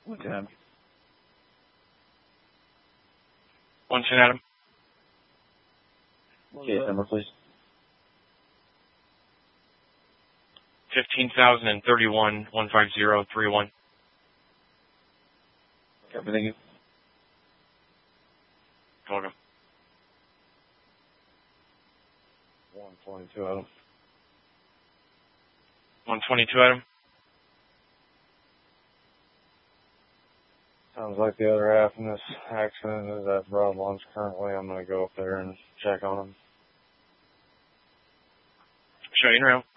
Okay. 110 Adam. Case number, please. 15,031 15031. Copy, thank you. Welcome. 122 Adam. 122 Adam. Sounds like the other half in this accident is at Broad Launch currently. I'm going to go up there and check on him. Show you in route.